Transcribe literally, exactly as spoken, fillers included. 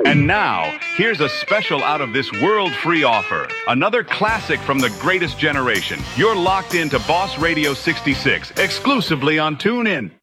And now, here's a special out-of-this-world free offer. Another classic from the greatest generation. You're locked into Boss Radio sixty-six, exclusively on TuneIn.